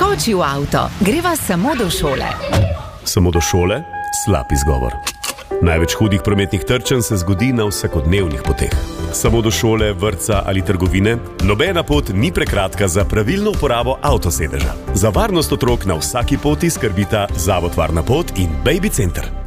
Skoči v avto, greva samo do šole. Samo do šole? Slab izgovor. Največ hudih prometnih trčenj se zgodi na vsakodnevnih poteh. Samo do šole, vrtca ali trgovine? Nobena pot ni prekratka za pravilno uporabo avtosedeža. Za varnost otrok na vsaki poti skrbita Zavod Varna pot in Baby Center.